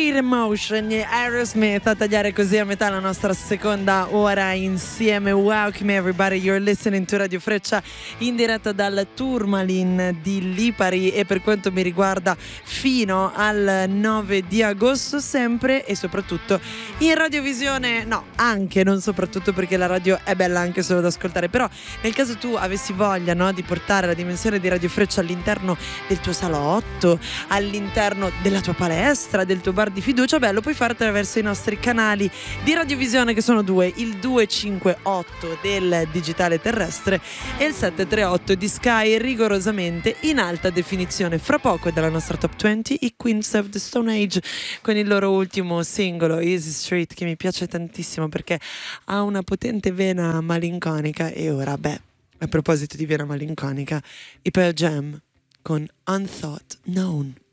Street Emotion e Aerosmith a tagliare così a metà la nostra seconda ora insieme. Welcome everybody, you're listening to Radio Freccia in diretta dal Tourmaline di Lipari e per quanto mi riguarda fino al 9 di agosto sempre e soprattutto in radiovisione, no, anche, non soprattutto perché la radio è bella anche solo da ascoltare, però nel caso tu avessi voglia, no, di portare la dimensione di Radio Freccia all'interno del tuo salotto, all'interno della tua palestra, del tuo bar di fiducia, beh, lo puoi fare attraverso i nostri canali di radiovisione che sono due, il 258 del digitale terrestre e il 738 di Sky, rigorosamente in alta definizione. Fra poco dalla nostra top 20 i Queens of the Stone Age con il loro ultimo singolo Easy Street, che mi piace tantissimo perché ha una potente vena malinconica. E ora, beh, a proposito di vena malinconica, i Pearl Jam con Unthought Known.